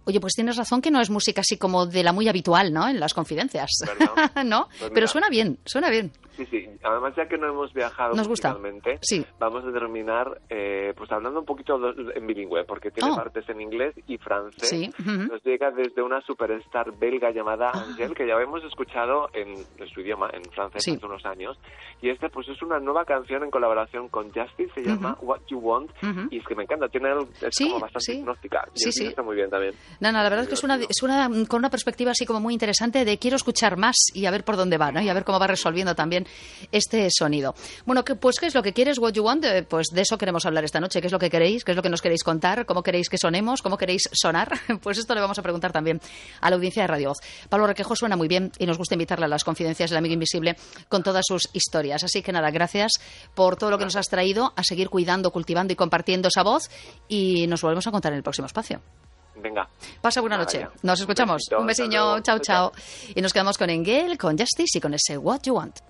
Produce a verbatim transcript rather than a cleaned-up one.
Oye, pues tienes razón que no es música así como de la muy habitual, ¿no? En las confidencias. ¿No? Pues pero suena bien, suena bien. Sí, sí. Además, ya que no hemos viajado Nos gusta. musicalmente, Sí. vamos a terminar eh, pues hablando un poquito de, en bilingüe, porque tiene oh. partes en inglés y francés. Sí. Uh-huh. Nos llega desde una superstar belga llamada ah. Angèle, que ya habíamos escuchado en, en su idioma, en francés, sí. hace unos años. Y esta pues es una nueva canción en colaboración con Justice, se llama uh-huh. What You Want, uh-huh. y es que me encanta, tiene es sí, como bastante sí. hipnótica. Y sí, el sí. está muy bien también. No, no, la verdad es que es una, es una con una perspectiva así como muy interesante de quiero escuchar más y a ver por dónde va, ¿no? Y a ver cómo va resolviendo también este sonido. Bueno, que, pues, ¿qué es lo que quieres? What You Want, eh, pues de eso queremos hablar esta noche. ¿Qué es lo que queréis? ¿Qué es lo que nos queréis contar? ¿Cómo queréis que sonemos? ¿Cómo queréis sonar? Pues esto le vamos a preguntar también a la audiencia de Radio Voz. Pablo Requejo suena muy bien y nos gusta invitarle a las confidencias del amigo invisible con todas sus historias. Así que nada, gracias por todo lo que nos has traído, a seguir cuidando, cultivando y compartiendo esa voz, y nos volvemos a contar en el próximo espacio. Venga. Pasa buena noche. Nos escuchamos. Un besiño. Chao, chao. Y nos quedamos con Engel, con Justice y con ese What You Want.